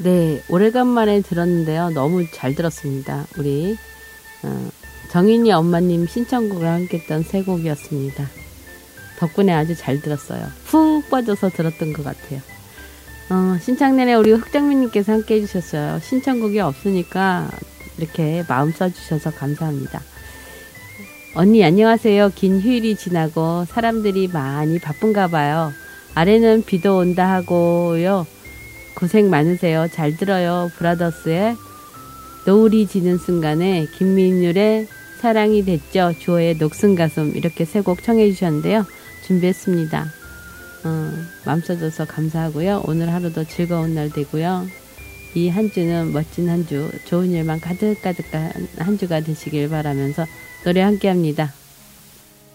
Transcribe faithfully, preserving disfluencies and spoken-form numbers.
네, 오래간만에 들었는데요. 너무 잘 들었습니다. 우리 어, 정인이 엄마님 신청곡을 함께 했던 세 곡이었습니다. 덕분에 아주 잘 들었어요. 푹 빠져서 들었던 것 같아요. 어, 신창년에 우리 흑장미님께서 함께 해주셨어요. 신청곡이 없으니까 이렇게 마음 써주셔서 감사합니다. 언니 안녕하세요. 긴 휴일이 지나고 사람들이 많이 바쁜가 봐요. 아래는 비도 온다 하고요. 고생 많으세요. 잘 들어요. 브라더스의 노을이 지는 순간에 김민율의 사랑이 됐죠. 주호의 녹슨 가슴 이렇게 세 곡 청해 주셨는데요. 준비했습니다. 어, 맘 써줘서 감사하고요. 오늘 하루도 즐거운 날 되고요. 이 한 주는 멋진 한 주, 좋은 일만 가득가득한 한 주가 되시길 바라면서 노래 함께 합니다.